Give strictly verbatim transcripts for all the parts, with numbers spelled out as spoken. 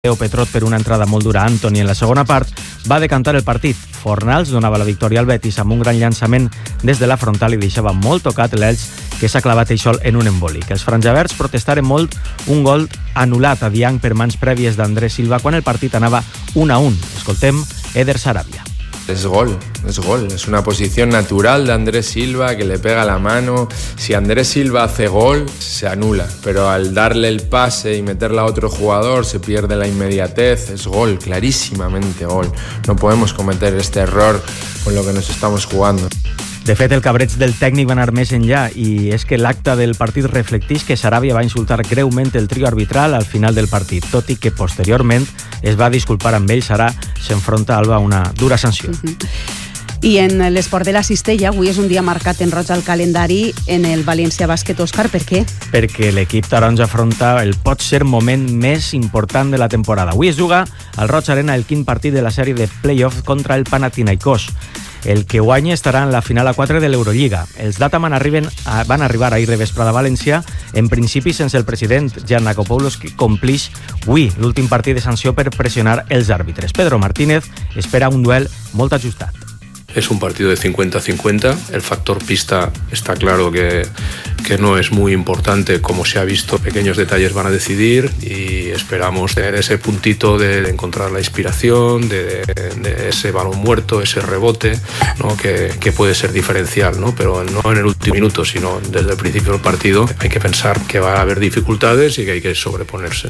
Leo Petrot per una entrada molt dura a Antoni en la segona part, va decantar el partit. Fornals donava la victòria al Betis amb un gran llançament des de la frontal i deixava molt tocat l'Elx, que s'ha clavat ell sol en un embolic. Els franjaverds protestaren molt un gol anul·lat a Diang per mans prèvies d'Andrés Silva quan el partit anava un a un. Escoltem Eder Sarabia. Es gol, es gol, es una posición natural de Andrés Silva que le pega la mano. Si Andrés Silva hace gol, se anula, pero al darle el pase y meterla a otro jugador se pierde la inmediatez. Es gol, clarísimamente gol. No podemos cometer este error con lo que nos estamos jugando. De fet, el cabreig del tècnic va anar més enllà i és que l'acte del partit reflecteix que Sarabia va insultar greument el trio arbitral al final del partit, tot i que posteriorment es va disculpar amb ell. Sarà s'enfronta Alba a una dura sanció. Uh-huh. I en l'esport de la cistella, avui és un dia marcat en roig al calendari en el València Bàsquet. Òscar, per què? Perquè l'equip taronja afronta el pot ser moment més important de la temporada. Avui es juga al Roig Arena el quint partit de la sèrie de play-off contra el Panathinaikos. El que guanyi estarà en la final a quatre de l'Eurolliga. Els Dataman arriben a, van arribar ahir de vesprada a València, en principi sense el president Giannakopoulos, que complix avui l'últim partit de sanció per pressionar els àrbitres. Pedro Martínez espera un duel molt ajustat. Es un partido de cincuenta a cincuenta. El factor pista está claro que, que no es muy importante, como se ha visto. Pequeños detalles van a decidir y esperamos tener ese puntito de, de encontrar la inspiración, de, de ese balón muerto, ese rebote, ¿no? que, que puede ser diferencial, ¿no? Pero no en el último minuto, sino desde el principio del partido. Hay que pensar que va a haber dificultades y que hay que sobreponerse.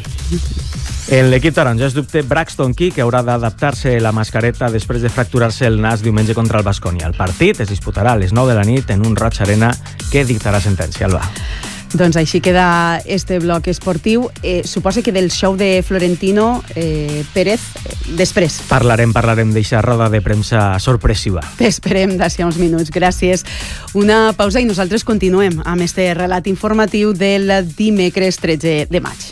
En l'equip taronja es dubte Braxton Key, que haurà d'adaptar-se la mascareta després de fracturar-se el nas diumenge contra el Baskonia. El partit es disputarà a les nou de la nit en un Roig Arena que dictarà sentència. Alba. Doncs així queda este bloc esportiu. Eh, suposa que del show de Florentino eh, Pérez, eh, després. Parlarem, parlarem d'eixa roda de premsa sorpressiva. T'esperem d'ací a uns minuts. Gràcies. Una pausa i nosaltres continuem amb este relat informatiu del dimecres tretze de maig.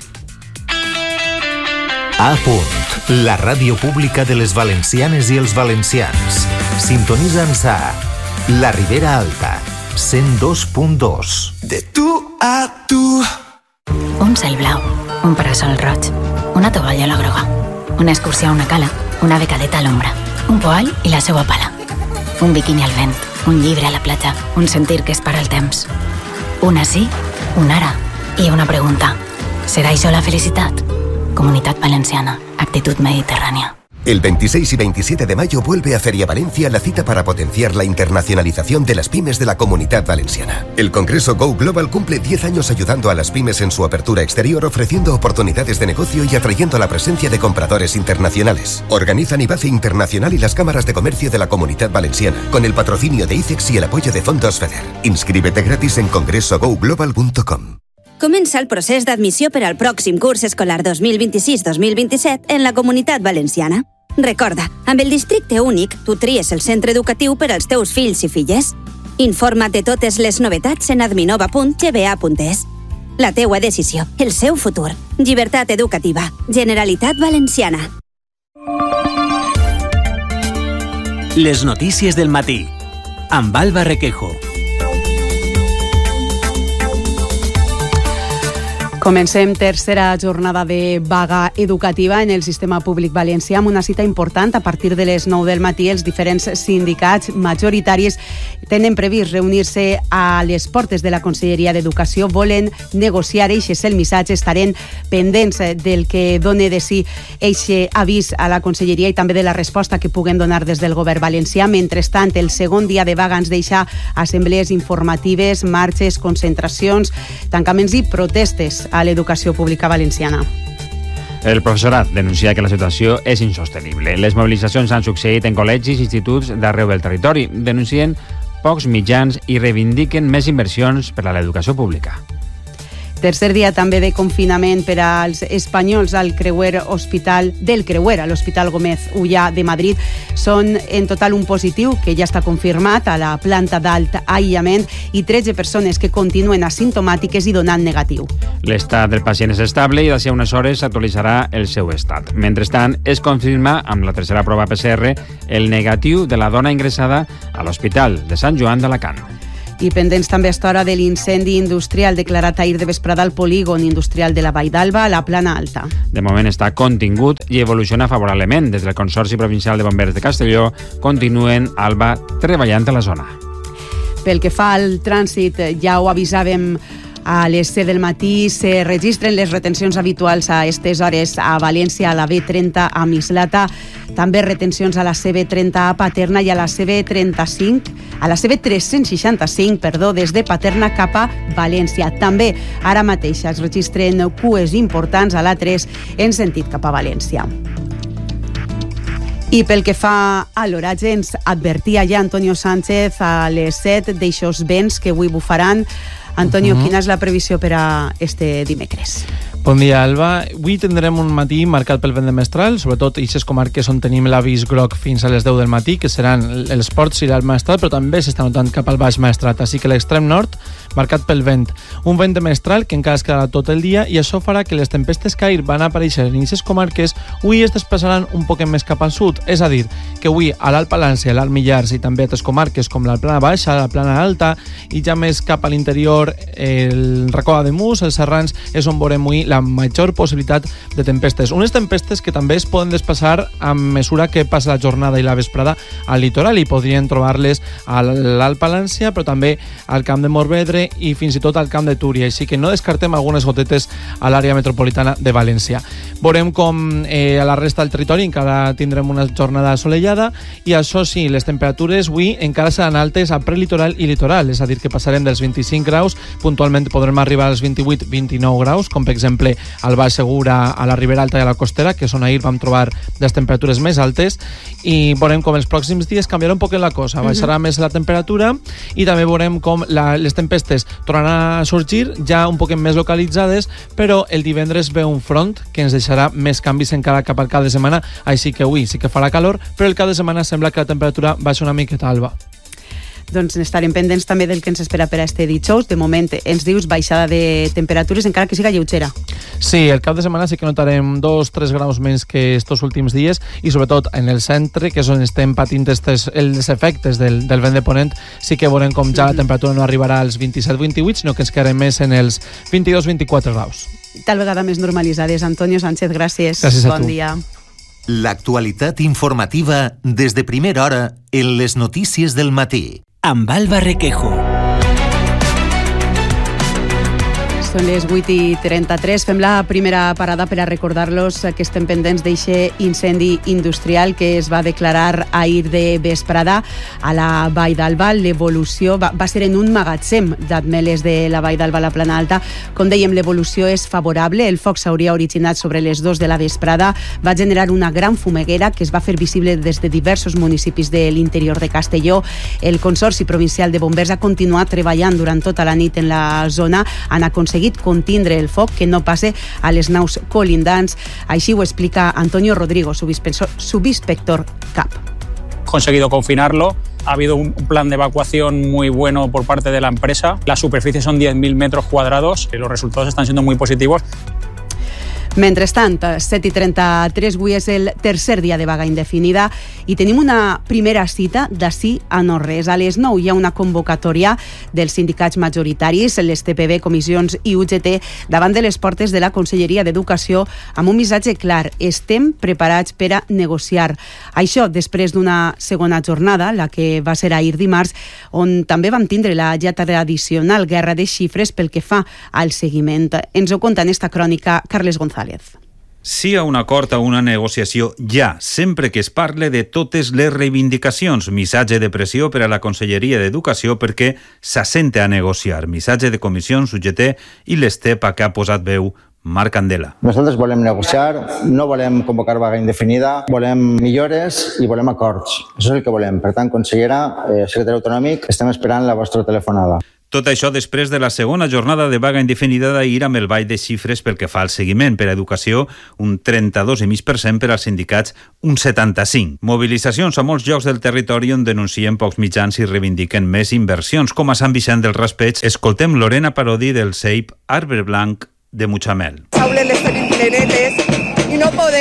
A punt, la ràdio pública de les valencianes i els valencians. Sintonitza'ns a La Ribera Alta, cent dos punt dos. De tu a tu. Un cel blau, un parasol roig, una tovallola groga, una excursió a una cala, una becadeta a l'ombra, un poal i la seua pala, un biquini al vent, un llibre a la platja, un sentir que es para el temps. Una sí, un ara i una pregunta. Serà això la felicitat? Comunitat Valenciana, actitud mediterránea. El veintiséis y veintisiete de mayo vuelve a Feria Valencia la cita para potenciar la internacionalización de las pymes de la Comunidad Valenciana. El Congreso Go Global cumple diez años ayudando a las pymes en su apertura exterior, ofreciendo oportunidades de negocio y atrayendo la presencia de compradores internacionales. Organizan IBACE Internacional y las cámaras de comercio de la Comunidad Valenciana, con el patrocinio de ICEX y el apoyo de Fondos FEDER. Inscríbete gratis en congreso go global punto com. Comença el procés d'admissió per al pròxim curs escolar dos mil vint-i-sis dos mil vint-i-set en la Comunitat Valenciana. Recorda, amb el districte únic, tu tries el centre educatiu per als teus fills i filles. Informa't de totes les novetats en adminova punt g b a punt es. La teua decisió, el seu futur. Llibertat educativa. Generalitat Valenciana. Les notícies del matí, amb Alba Requejo. Comencem tercera jornada de vaga educativa en el sistema públic valencià amb una cita important. A partir de les nou del matí, els diferents sindicats majoritaris tenen previst reunir-se a les portes de la Conselleria d'Educació. Volen negociar. Eixe és el missatge. Estarem pendents del que done de si eixe avís a la Conselleria i també de la resposta que puguen donar des del govern valencià. Mentrestant, el segon dia de vaga ens deixa assemblees informatives, marxes, concentracions, tancaments i protestes a l'educació pública valenciana. El professorat denuncia que la situació és insostenible. Les mobilitzacions han succeït en col·legis i instituts d'arreu del territori. Denuncien pocs mitjans i reivindiquen més inversions per a l'educació pública. Tercer dia també de confinament per als espanyols al Creuer Hospital del Creuer, a l'Hospital Gómez Ullà de Madrid. Són en total un positiu que ja està confirmat a la planta d'alt aïllament i tretze persones que continuen asimptomàtiques i donant negatiu. L'estat del pacient és estable i d'ací a unes hores s'actualitzarà el seu estat. Mentrestant, es confirma amb la tercera prova P C R el negatiu de la dona ingressada a l'Hospital de Sant Joan d'Alacant. I pendents també a esta hora de l'incendi industrial declarat ahir de vesprada al polígon industrial de la Vall d'Alba, a la Plana Alta. De moment està contingut i evoluciona favorablement. Des del Consorci Provincial de Bombers de Castelló continuen Alba treballant a la zona. Pel que fa al trànsit, ja ho avisàvem a les set del matí, se registren les retencions habituals a aquestes hores a València, a la B trenta a Mislata, també retencions a la C B trenta a Paterna i a la C B trenta-cinc, a la C B tres-cents seixanta-cinc, perdó, des de Paterna cap a València. També ara mateix es registren cues importants a l'A tres en sentit cap a València. I pel que fa a l'oratge, ens advertia ja Antonio Sánchez a les set d'eixos vents que avui bufaran. Antonio, uh-huh. quina és la previsió per a este dimecres? Bon dia, Alba. Avui tindrem un matí marcat pel vent de mestral, sobretot a aquestes comarques on tenim l'avís groc fins a les deu del matí, que seran els Ports i l'Alt Maestrat, però també s'està notant cap al Baix Maestrat, així que l'extrem nord marcat pel vent. Un vent de mestral que encara es quedarà tot el dia i això farà que les tempestes que ahir van aparèixer en aquestes comarques avui es desplaçaran un poc més cap al sud, és a dir, que avui a l'Alt Palància, l'Alt Millars i també a altres comarques com la Plana Baixa, la Plana Alta i ja més cap a l'interior el racó de Mus, els Serrans, és on veurem avui la major possibilitat de tempestes. Unes tempestes que també es poden desplaçar a mesura que passa la jornada i la vesprada al litoral i podrien trobar-les a l'Alt Palància, però també al Camp de Morvedre i fins i tot al Camp de Túria, així que no descartem algunes gotetes a l'àrea metropolitana de València. Veurem com eh, a la resta del territori encara tindrem una jornada assolellada i això sí, les temperatures avui encara seran altes a prelitoral i litoral, és a dir, que passarem dels vint-i-cinc graus, puntualment podrem arribar als vint-i-vuit vint-i-nou graus, com per exemple al Baix Segura, a la Ribera Alta i a la Costera, que són ahir vam trobar les temperatures més altes, i veurem com els pròxims dies canviarà un poc la cosa, baixarà uh-huh. més la temperatura i també veurem com la, les tempestes tornaran a sorgir ja un poc més localitzades, però el divendres ve un front que ens deixarà més canvis encara cap al cap de setmana, així que avui sí que farà calor, però el cap de setmana sembla que la temperatura baixa una miqueta, Alba. Doncs estarem pendents també del que ens espera per a este dijous. De moment ens dius baixada de temperatures, encara que siga lleugera. Sí, el cap de setmana sí que notarem dos tres graus menys que estos últims dies i sobretot en el centre, que és on estem patint estes, els efectes del, del vent de ponent, sí que veurem com ja la temperatura no arribarà als vint-i-set vint-i-vuit, sinó que ens quedarem més en els vint-i-dos vint-i-quatre graus. Tal vegada més normalitzades. Antonio Sánchez, gràcies. Gràcies a bon tu. dia. L'actualitat informativa des de primera hora en les notícies del matí. Amb Alba Requejo. Són les vuit i trenta-tres. Fem la primera parada per a recordar-los que estem pendents d'eixe incendi industrial que es va declarar ahir de vesprada a la Vall d'Alba. L'evolució va, va ser en un magatzem d'Atmeles de la Vall d'Alba a la Plana Alta. Com dèiem, l'evolució és favorable. El foc s'hauria originat sobre les dues de la vesprada. Va generar una gran fumeguera que es va fer visible des de diversos municipis de l'interior de Castelló. El Consorci Provincial de Bombers ha continuat treballant durant tota la nit en la zona. Han aconseguit contindre el foc que no passe a les naus colindants. Així ho explica Antonio Rodrigo, subinspector C A P. Conseguido confinarlo. Ha habido un plan de evacuación muy bueno por parte de la empresa. La superficie son diez mil metros cuadrados y los resultados están siendo muy positivos. Mentrestant, set i trenta-tres, avui és el tercer dia de vaga indefinida i tenim una primera cita d'ací a no res. A les nou hi ha una convocatòria dels sindicats majoritaris, les T P B, comissions i U G T, davant de les portes de la Conselleria d'Educació amb un missatge clar: estem preparats per a negociar. Això després d'una segona jornada, la que va ser ahir dimarts, on també vam tindre la ja tradicional guerra de xifres pel que fa al seguiment. Ens ho conta en esta crònica Carles González. Sí a un acord, a una negociació ja, sempre que es parle de totes les reivindicacions. Missatge de pressió per a la Conselleria d'Educació perquè s'assente a negociar. Missatge de comissions, U G T i l'Estepa que ha posat veu Marc Candela. Nosaltres volem negociar, no volem convocar vaga indefinida, volem millores i volem acords. Això és el que volem. Per tant, consellera, eh, secretari autonòmic, estem esperant la vostra telefonada. Tot això després de la segona jornada de vaga indefinida d'ahir amb el ball de xifres pel que fa al seguiment. Per a educació, un trenta-dos coma cinc per cent, per als sindicats, un setanta-cinc. Mobilitzacions a molts llocs del territori on denuncien pocs mitjans i reivindiquen més inversions, com a Sant Vicent del Raspeig. Escoltem Lorena Parodi del C E I P Arbre Blanc de Mutxamel. Les aules les tenim plenetes i no podem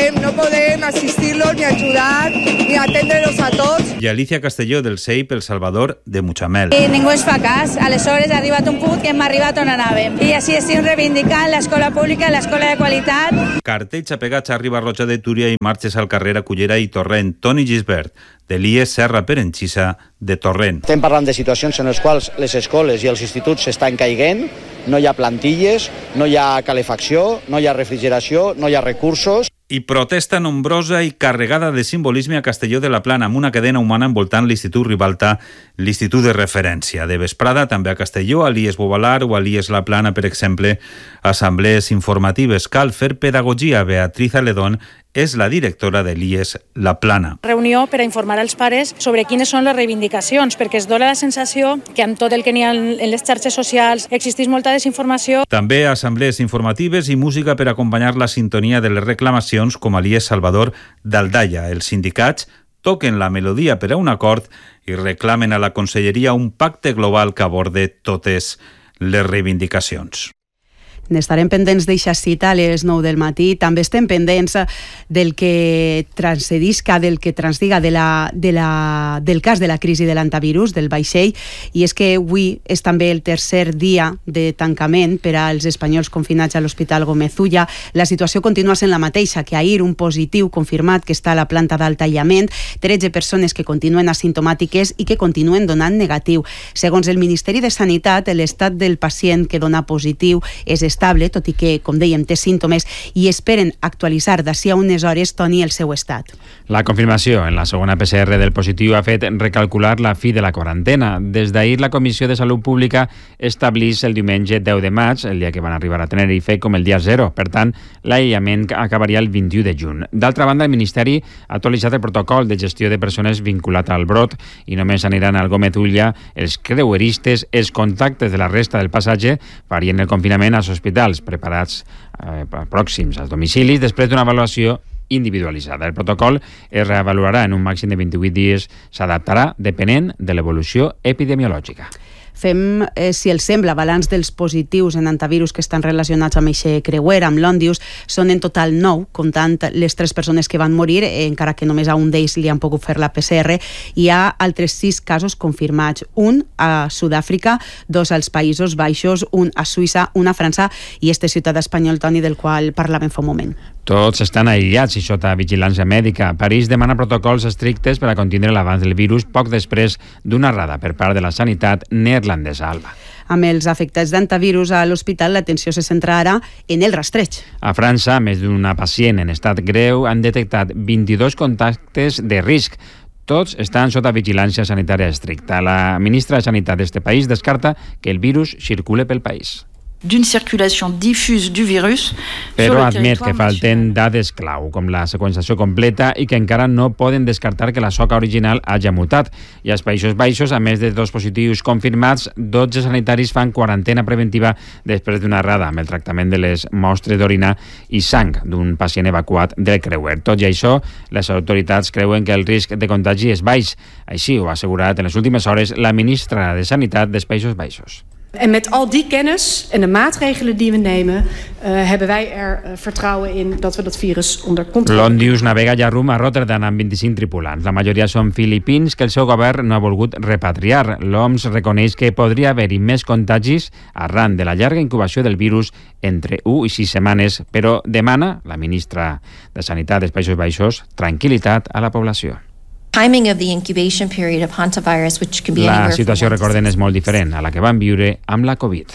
podem, no podem assistir-los ni ajudar ni atendre-los a tots. I Alicia Castelló del S E I pel Salvador de Mutxamel. I ningú es fa cas. Aleshores ha arribat un punt que hem arribat on anàvem. I així estem reivindicant l'escola pública, l'escola de qualitat. Cartells apegats a Riba-roja de Túria i marxes al carrer a Cullera i Torrent. Toni Gisbert, de l'I E S Serra Perenxissa de Torrent. Estem parlant de situacions en les quals les escoles i els instituts s'estan caiguent, no hi ha plantilles, no hi ha calefacció, no hi ha refrigeració, no hi ha recursos. I protesta nombrosa i carregada de simbolisme a Castelló de la Plana, amb una cadena humana envoltant l'Institut Ribalta, l'institut de referència. De vesprada, també a Castelló, a l'I E S Bovalar o a l'I E S La Plana, per exemple, assemblees informatives. Cal fer pedagogia. Beatriz Aledón és la directora de l'I E S La Plana. Reunió per a informar als pares sobre quines són les reivindicacions, perquè es dona la sensació que amb tot el que n'hi ha en les xarxes socials existeix molta desinformació. També assemblees informatives i música per acompanyar la sintonia de les reclamacions, com a l'I E S Salvador d'Aldaia. Els sindicats toquen la melodia per a un acord i reclamen a la Conselleria un pacte global que aborde totes les reivindicacions. N'estarem pendents d'eixa cita a les nou del matí. També estem pendents del que transcedisca, del que transdiga de la, de la, del cas de la crisi de l'antivirus, del vaixell, i és que avui és també el tercer dia de tancament per als espanyols confinats a l'Hospital Gómez Ulla. La situació continua sent la mateixa que ahir, un positiu confirmat que està a la planta d'alt aïllament, tretze persones que continuen asimptomàtiques i que continuen donant negatiu. Segons el Ministeri de Sanitat, l'estat del pacient que dona positiu és estable, tot i que, com dèiem, té símptomes i esperen actualitzar d'ací a unes hores, Toni, el seu estat. La confirmació en la segona P C R del positiu ha fet recalcular la fi de la quarantena. Des d'ahir, la Comissió de Salut Pública establís el diumenge deu de maig, el dia que van arribar a Tenerife, com el dia zero. Per tant, l'aïllament acabaria el vint-i-u de juny. D'altra banda, el Ministeri ha actualitzat el protocol de gestió de persones vinculat al brot i només aniran al Gómez Ulla els creueristes, els contactes de la resta del passatge farien el confinament als hospitals preparats eh, pròxims als domicilis després d'una avaluació individualitzada. El protocol es reavaluarà en un màxim de vint-i-vuit dies, s'adaptarà depenent de l'evolució epidemiològica. Fem, eh, si els sembla, balanç dels positius en antivirus que estan relacionats amb aquest creuer, amb l'Ondius, són en total nou, comptant les tres persones que van morir, eh, encara que només a un d'ells li han pogut fer la P C R. Hi ha altres sis casos confirmats, un a Sud-àfrica, dos als Països Baixos, un a Suïssa, un a França i este ciutadà espanyol, Toni, del qual parlàvem fa un moment. Tots estan aïllats i sota vigilància mèdica. París demana protocols estrictes per a contindre l'avanç del virus poc després d'una errada per part de la sanitat neerlandesa. Alba. Amb els afectats d'antivirus a l'hospital, l'atenció se centrarà en el rastreig. A França, més d'una pacient en estat greu han detectat vint-i-dos contactes de risc. Tots estan sota vigilància sanitària estricta. La ministra de Sanitat d'este país descarta que el virus circule pel país. D'une circulation diffuse du virus. Però admet que falten dades clau, com la seqüenciació completa, i que encara no poden descartar que la soca original hagi mutat. I als Països Baixos, a més de dos positius confirmats, dotze sanitaris fan quarantena preventiva després d'una errada amb el tractament de les mostres d'orina i sang d'un pacient evacuat del creuer. Tot i això, les autoritats creuen que el risc de contagi és baix. Així ho ha assegurat en les últimes hores la ministra de Sanitat dels Països Baixos. En met al die kennis en de maatregelen die we nemen, uh, hebben wij er uh, vertrouwen in dat we dat virus onder controle. L'Ondius navega ja rumb a Rotterdam amb vint-i-cinc tripulants. La majoria són filipins que el seu govern no ha volgut repatriar. L'O M S reconeix que podria haver-hi més contagis arran de la llarga incubació del virus entre u i sis setmanes, però demana, la ministra de Sanitat dels Països Baixos, tranquil·litat a la població. Timing of the incubation period of hantavirus, which can be La situació, recorden, és molt diferent a la que van viure amb la Covid.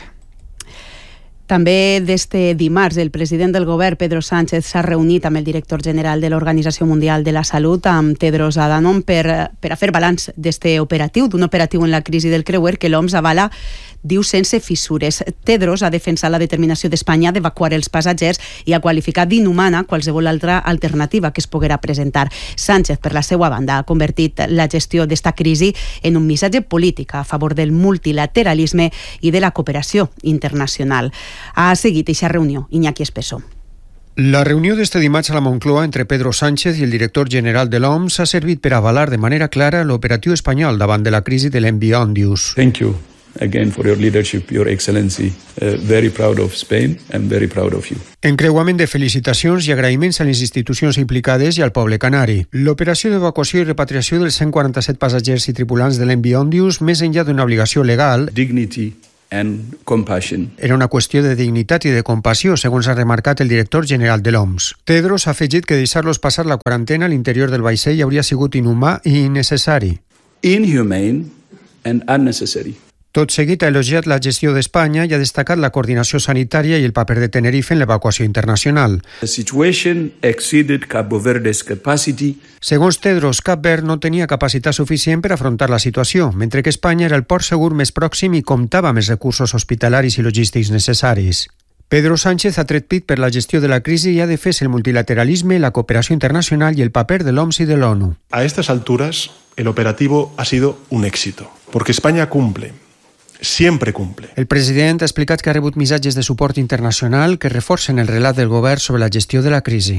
També d'este dimarts, el president del govern, Pedro Sánchez, s'ha reunit amb el director general de l'Organització Mundial de la Salut, amb Tedros Adhanom, per, per a fer balanç d'este operatiu, d'un operatiu en la crisi del creuer que l'O M S avala, diu, sense fissures. Tedros ha defensat la determinació d'Espanya d'evacuar els passatgers i ha qualificat d'inhumana qualsevol altra alternativa que es poguera presentar. Sánchez, per la seva banda, ha convertit la gestió d'esta crisi en un missatge polític a favor del multilateralisme i de la cooperació internacional. Ha seguit eixa reunió Iñaki Espeso. La reunió d'este dimarts a la Moncloa entre Pedro Sánchez i el director general de l'O M S ha servit per avalar de manera clara l'operatiu espanyol davant de la crisi de l'envi Ondius. Thank you. again for your leadership, your excellency. Uh, very proud of Spain and very proud of you. Encreuament de felicitacions i agraïments a les institucions implicades i al poble canari. L'operació d'evacuació i repatriació dels cent quaranta-set passatgers i tripulants de l'M V Ondius, més enllà d'una obligació legal, Dignity and compassion. Era una qüestió de dignitat i de compassió, segons ha remarcat el director general de l'O M S. Tedros ha afegit que deixar-los passar la quarantena a l'interior del vaixell hauria sigut inhumà i innecessari. Inhumane and unnecessary. Tot seguit ha elogiat la gestió d'Espanya i ha destacat la coordinació sanitària i el paper de Tenerife en l'evacuació internacional. The situation exceeded Cabo Verde's capacity. Segons Tedros, Cap Verd no tenia capacitat suficient per afrontar la situació, mentre que Espanya era el port segur més pròxim i comptava amb els recursos hospitalaris i logístics necessaris. Pedro Sánchez ha tret pit per la gestió de la crisi i ha defès el multilateralisme, la cooperació internacional i el paper de l'O M S i de l'ONU. A estas alturas, el operativo ha sido un éxito, porque España cumple. Siempre cumple. El president ha explicat que ha rebut missatges de suport internacional que reforcen el relat del govern sobre la gestió de la crisi.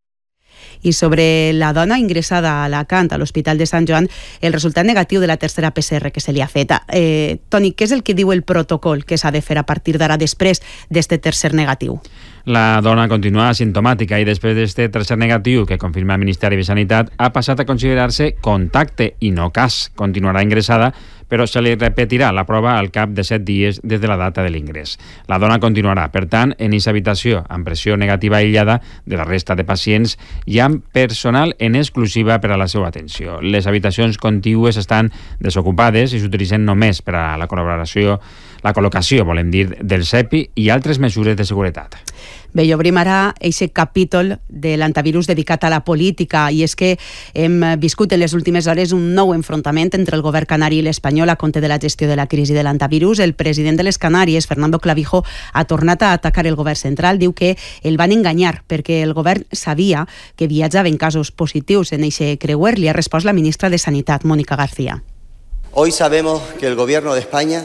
I sobre la dona ingressada a Alacant, a l'Hospital de Sant Joan, el resultat negatiu de la tercera P C R que se li ha fet. Eh, Toni, què és el que diu el protocol que s'ha de fer a partir d'ara després d'este tercer negatiu? La dona continua asimptomàtica i després d'este tercer negatiu que confirma el Ministeri de Sanitat ha passat a considerar-se contacte i no cas. Continuarà ingressada, però se li repetirà la prova al cap de set dies des de la data de l'ingrés. La dona continuarà, per tant, en aquesta habitació amb pressió negativa aïllada de la resta de pacients i amb personal en exclusiva per a la seva atenció. Les habitacions contigües estan desocupades i s'utilitzen només per a la col·laboració, la col·locació, volem dir, del C E P I i altres mesures de seguretat. Bé, i obrim ara aquest capítol de l'antivirus dedicat a la política, i és que hem viscut en les últimes hores un nou enfrontament entre el govern canari i l'espanyol a compte de la gestió de la crisi de l'antivirus. El president de les Canàries, Fernando Clavijo, ha tornat a atacar el govern central. Diu que el van enganyar perquè el govern sabia que viatjaven casos positius en eixe creuer. Li ha respost la ministra de Sanitat, Mónica García. Hoy sabemos que el gobierno de España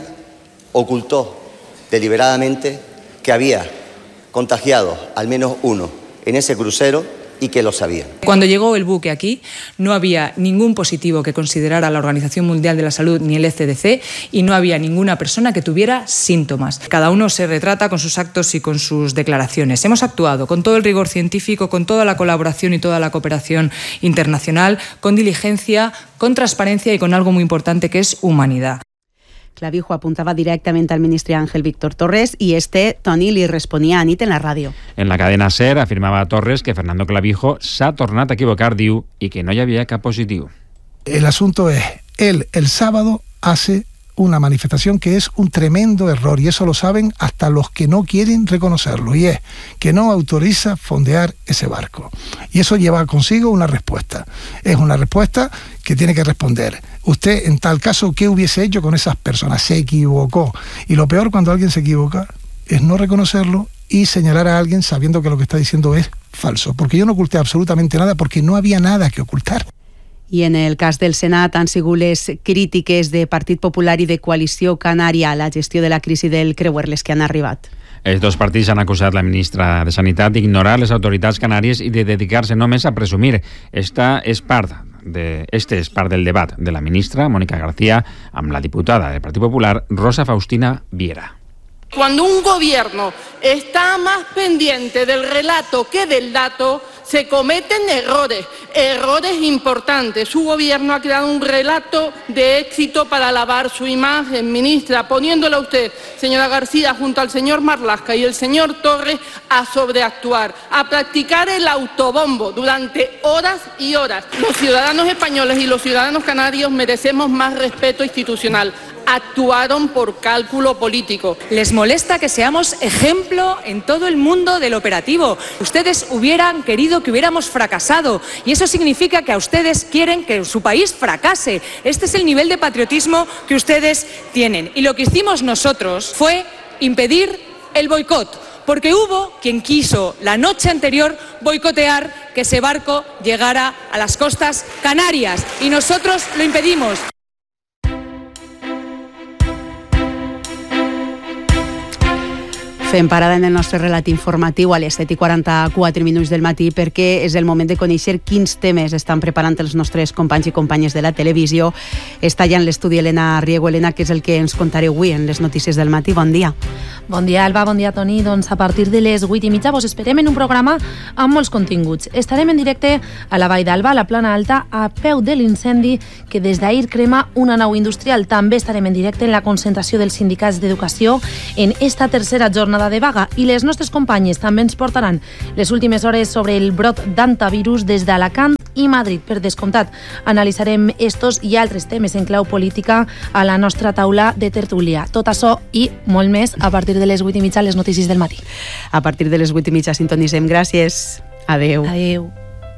ocultó deliberadamente que había contagiado al menos uno en ese crucero y que lo sabían. Cuando llegó el buque aquí no había ningún positivo que considerara la Organización Mundial de la Salud ni el E C D C y no había ninguna persona que tuviera síntomas. Cada uno se retrata con sus actos y con sus declaraciones. Hemos actuado con todo el rigor científico, con toda la colaboración y toda la cooperación internacional, con diligencia, con transparencia y con algo muy importante que es humanidad. Clavijo apuntava directament al ministre Ángel Víctor Torres i este, Toni, li responia a nit en la ràdio. En la cadena SER afirmava Torres que Fernando Clavijo s'ha tornat a equivocar, diu, i que no hi havia cap positiu. El asunto es, él el sábado hace una manifestación que es un tremendo error y eso lo saben hasta los que no quieren reconocerlo, y es que no autoriza fondear ese barco. Y eso lleva consigo una respuesta. Es una respuesta que tiene que responder. Usted, en tal caso, ¿qué hubiese hecho con esas personas? Se equivocó. Y lo peor cuando alguien se equivoca es no reconocerlo y señalar a alguien sabiendo que lo que está diciendo es falso. Porque yo no oculté absolutamente nada porque no había nada que ocultar. I en el cas del Senat han sigut les crítiques de Partit Popular i de Coalició Canària a la gestió de la crisi del creuer les que han arribat. Els dos partits han acusat la ministra de Sanitat d'ignorar les autoritats canàries i de dedicar-se només a presumir. Esta és part de, este és part del debat de la ministra Mónica García amb la diputada del Partit Popular Rosa Faustina Viera. Cuando un gobierno está más pendiente del relato que del dato, se cometen errores, errores importantes. Su gobierno ha creado un relato de éxito para lavar su imagen, ministra, poniéndole a usted, señora García, junto al señor Marlaska y el señor Torres, a sobreactuar, a practicar el autobombo durante horas y horas. Los ciudadanos españoles y los ciudadanos canarios merecemos más respeto institucional. Actuaron por cálculo político. Les molesta que seamos ejemplo en todo el mundo del operativo. Ustedes hubieran querido que hubiéramos fracasado y eso significa que a ustedes quieren que su país fracase. Este es el nivel de patriotismo que ustedes tienen. Y lo que hicimos nosotros fue impedir el boicot, porque hubo quien quiso la noche anterior boicotear que ese barco llegara a las costas canarias y nosotros lo impedimos. Fem parada en el nostre relat informatiu a les set i quaranta-quatre minuts del matí perquè és el moment de conèixer quins temes estan preparant els nostres companys i companyes de la televisió. Està allà en l'estudi Elena Riego. Elena, què és el que ens contareu avui en les notícies del matí? Bon dia. Bon dia, Alba, bon dia, Toni. Doncs a partir de les vuit i mitja vos esperem en un programa amb molts continguts. Estarem en directe a la Vall d'Alba, a la Plana Alta, a peu de l'incendi que des d'ahir crema una nau industrial. També estarem en directe en la concentració dels sindicats d'educació en esta tercera jornada de vaga, i les nostres companyes també ens portaran les últimes hores sobre el brot d'antivirus des d'Alacant i Madrid. Per descomptat, analitzarem estos i altres temes en clau política a la nostra taula de tertúlia. Tot això i molt més a partir de les vuit i mitja, les notícies del matí. A partir de les vuit i mitja sintonitzem. Gràcies. Adeu. Adeu.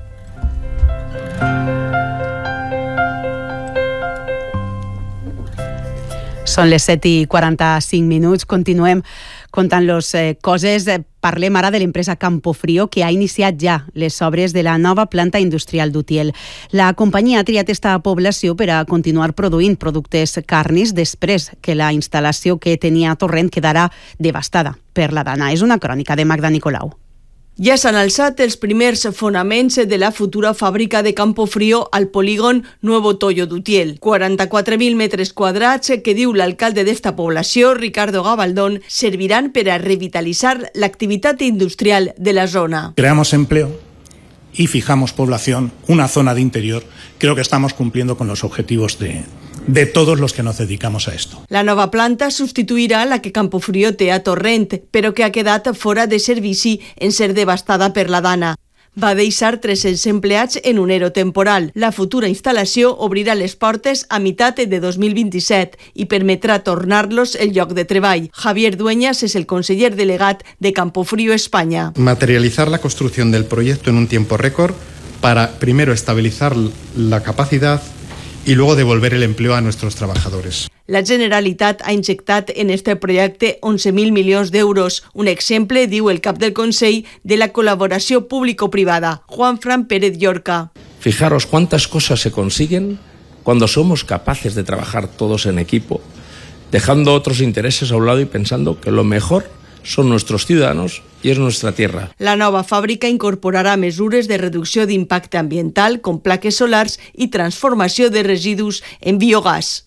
Són les set i quaranta-cinc minuts. Continuem contant-los eh, coses. Parlem ara de l'empresa Campofrío, que ha iniciat ja les obres de la nova planta industrial d'Utiel. La companyia ha triat esta població per a continuar produint productes carnis després que la instal·lació que tenia a Torrent quedarà devastada per la dana. És una crònica de Magda Nicolau. Ja s'han alçat els primers fonaments de la futura fàbrica de Campofrío al polígon Nuevo Toyo d'Utiel. quaranta-quatre mil metres quadrats que, diu l'alcalde d'esta població, Ricardo Gabaldón, serviran per a revitalitzar l'activitat industrial de la zona. Creamos empleo y fijamos población, una zona de interior. Creo que estamos cumpliendo con los objetivos de, de todos los que nos dedicamos a esto. La nova planta substituirà la que Campofrío té a Torrent, però que ha quedat fora de servici en ser devastada per la dana. Va deixar tres-cents empleats en un ero temporal. La futura instal·lació obrirà les portes a meitat de dos mil vint-i-set i permetrà tornar-los el lloc de treball. Javier Dueñas es el conseller delegat de Campofrío España. Materializar la construcción del proyecto en un tiempo récord para primero estabilizar la capacidad y luego devolver el empleo a nuestros trabajadores. La Generalitat ha injectat en este projecte once mil milions d'euros. Un exemple, diu el cap del Consell, de la colaboració público-privada, Juan Fran Pérez Llorca. Fijaros cuántas cosas se consiguen cuando somos capaces de trabajar todos en equipo, dejando otros intereses a un lado y pensando que lo mejor son nuestros ciudadanos i és nostra tierra. La nova fàbrica incorporarà mesures de reducció d'impacte ambiental com plaques solars i transformació de residus en biogàs.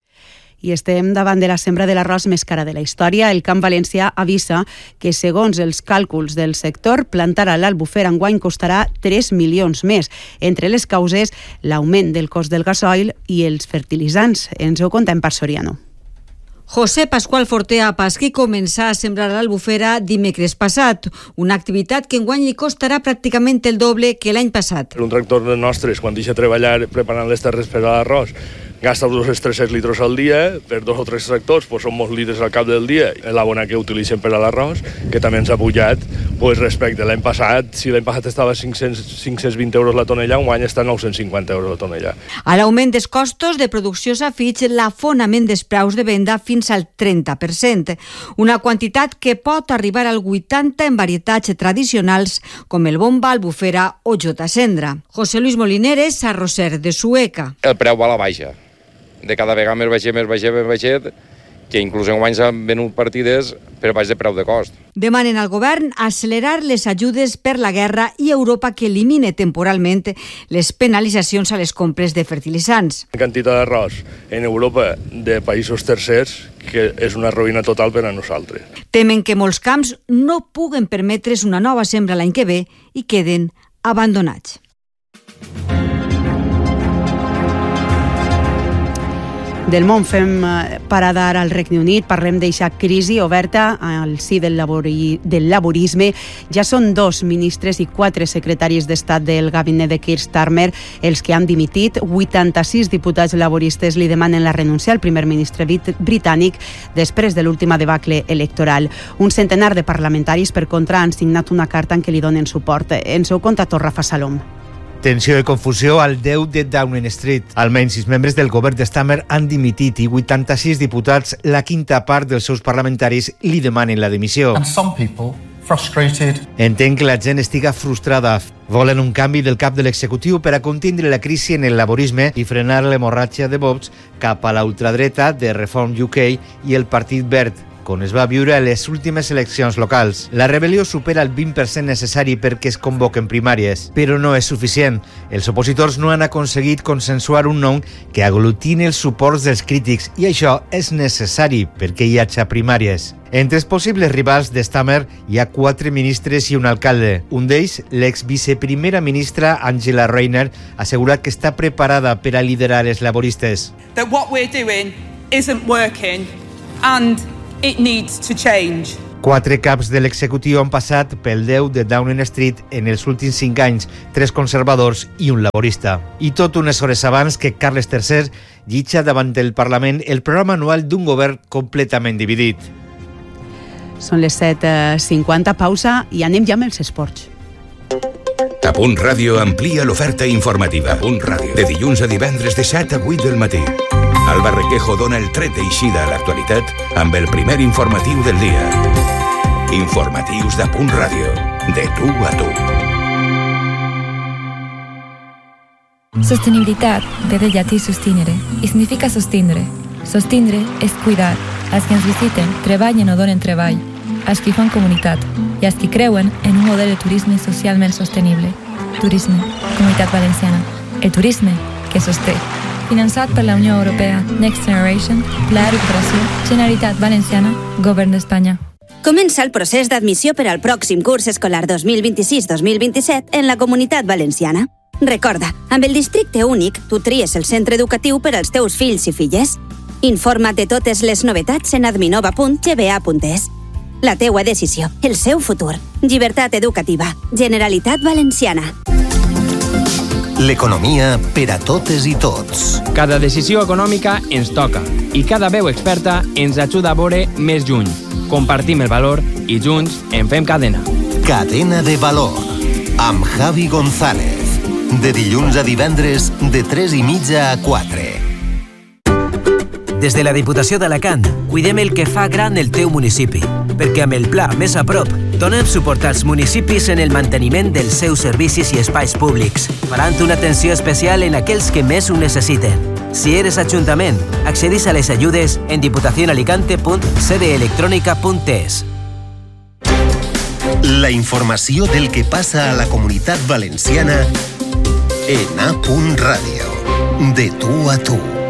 I estem davant de la sembra de l'arròs més cara de la història. El Camp Valencià avisa que, segons els càlculs del sector, plantar a l'Albufera enguany costarà tres milions més. Entre les causes, l'augment del cost del gasoil i els fertilitzants. Ens ho conta en Parc Soriano. José Pascual Fortea Pasqui començà a sembrar a l'Albufera dimecres passat, una activitat que enguany li costarà pràcticament el doble que l'any passat. Un tractor de nostres, quan deixa treballar preparant les terres per a l'arròs, gasta dos o tres litres al dia, per dos o tres tractors pues, són molts litres al cap del dia. L'abona que utilitzen per a l'arròs, que també ens ha pujat pues, respecte a l'any passat. Si l'any passat estava a cinc-cents vint euros la tonella, un any està a nou-cents cinquanta euros la tonella. A l'augment dels costos de producció s'afig l'afonament dels preus de venda fins al trenta per cent, una quantitat que pot arribar al vuitanta per cent en varietats tradicionals com el bomba, albufera o jota cendra. José Luis Molineres, arrosser de Sueca. El preu va a la baixa. De cada vegada més baixet, més baixet, més baixet, que inclús en guany s'han venut partides per baix de preu de cost. Demanen al govern accelerar les ajudes per la guerra i Europa que elimine temporalment les penalitzacions a les compres de fertilitzants. La quantitat d'arròs en Europa de països tercers que és una ruïna total per a nosaltres. Temen que molts camps no puguen permetre's una nova sembra l'any que ve i queden abandonats. Del món fem parada ara al Regne Unit. Parlem d'eixa crisi oberta al si del, labori, del laborisme. Ja són dos ministres i quatre secretaris d'Estat del gabinet de Keir Starmer els que han dimitit. vuitanta-sis diputats laboristes li demanen la renúncia al primer ministre britànic després de l'última debacle electoral. Un centenar de parlamentaris, per contra, han signat una carta en què li donen suport. Ens ho conta tot Rafa Salom. Tensió i confusió al deu de Downing Street. Almenys sis membres del govern de Starmer han dimitit i vuitanta-sis diputats, la quinta part dels seus parlamentaris, li demanen la dimissió. And some people frustrated. Entenc que la gent estiga frustrada. Volen un canvi del cap de l'executiu per a contindre la crisi en el laborisme i frenar l'hemorràgia de vots cap a la ultradreta de Reform U K i el Partit Verd. com es va viure a les últimes eleccions locals. La rebel·lió supera el vint per cent necessari perquè es convoquen primàries, però no és suficient. Els opositors no han aconseguit consensuar un nom que aglutini els suports dels crítics i això és necessari perquè hi hagi primàries. Entre els possibles rivals de Stammer hi ha quatre ministres i un alcalde. Un d'ells, l'exviceprimera ministra Angela Rayner, ha assegurat que està preparada per a liderar els laboristes. That what we're doing isn't working and it needs to change. Quatre caps de l'executiu han passat pel deu de Downing Street en els últims cinc anys, tres conservadors i un laborista. I tot unes hores abans que Carles tercer llitja davant del Parlament el programa anual d'un govern completament dividit. Són les set cinquanta, pausa i anem ja amb els esports. A Punt Ràdio amplia l'oferta informativa. A Punt Ràdio, de dilluns a divendres de set a vuit del matí. Alba Requejo dona el tret d'eixida a l'actualitat amb el primer informatiu del dia. Informatius de Punt Ràdio, de tu a tu. Sostenibilitat ve del llatí sustinere i significa sostindre. Sostindre és cuidar. Els que ens visiten treballen o donen treball, els que fan comunitat i els que creuen en un model de turisme socialment sostenible. Turisme, Comunitat Valenciana. El turisme que sosté. Finançat per la Unió Europea, Next Generation, Pla de Recuperació, Generalitat Valenciana, Govern d'Espanya. Comença el procés d'admissió per al pròxim curs escolar dos mil vint-i-sis dos mil vint-i-set en la Comunitat Valenciana. Recorda, amb el districte únic, tu tries el centre educatiu per als teus fills i filles. Informa't de totes les novetats en adminova punt g b a punt es. La teua decisió, el seu futur. Llibertat educativa. Generalitat Valenciana. L'economia per a totes i tots. Cada decisió econòmica ens toca i cada veu experta ens ajuda a veure més lluny. Compartim el valor i junts en fem cadena. Cadena de valor. Amb Javi González. De dilluns a divendres, de tres i mitja a quatre. Des de la Diputació d'Alacant, cuidem el que fa gran el teu municipi, perquè amb el Pla Més a Prop donem suport als municipis en el manteniment dels seus servicis i espais públics, farant una atenció especial en aquells que més ho necessiten. Si eres ajuntament, accedís a les ajudes en diputacionalicante punt c d electronica punt es. La informació del que passa a la Comunitat Valenciana en A Punt Ràdio. De tu a tu.